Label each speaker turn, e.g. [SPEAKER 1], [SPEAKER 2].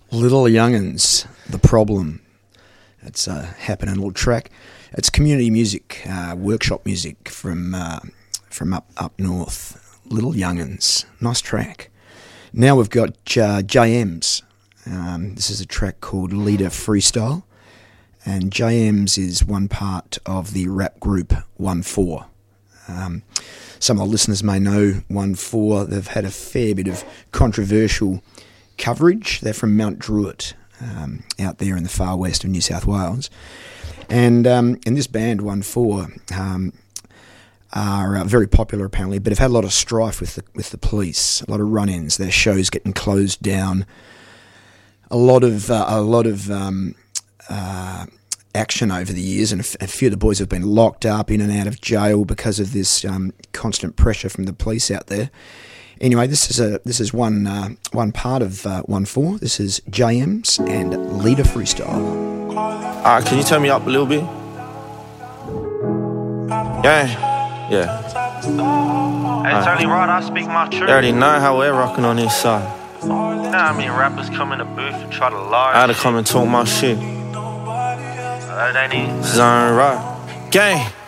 [SPEAKER 1] Little Young'uns, The Problem. It's a happening little track. It's community music, workshop music from up north. Little Young'uns, nice track. Now we've got JMs. This is a track called Leader Freestyle, and JMs is one part of the rap group 1-4. Some of the listeners may know 1-4. They've had a fair bit of controversial coverage. They're from Mount Druitt, out there in the far west of New South Wales. And this band, 1-4, are very popular apparently, but have had a lot of strife with the police, a lot of run-ins, their shows getting closed down, a lot of action over the years, and a few of the boys have been locked up in and out of jail because of this constant pressure from the police out there. Anyway, this is one part of 1-4. This is JMs and Leader Freestyle.
[SPEAKER 2] Can you turn me up a little bit? Yeah.
[SPEAKER 3] It's only right I speak my truth.
[SPEAKER 2] You already know how we're rocking on this side.
[SPEAKER 3] You know how many rappers come in the booth and try to lie?
[SPEAKER 2] I had to come and talk my shit.
[SPEAKER 3] They need
[SPEAKER 2] Zone right. Gang.